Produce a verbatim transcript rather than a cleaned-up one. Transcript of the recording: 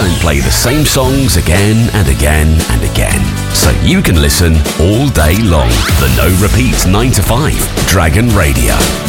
don't play the same songs again and again and again, so you can listen all day long. The No Repeat nine to five, Dragon Radio.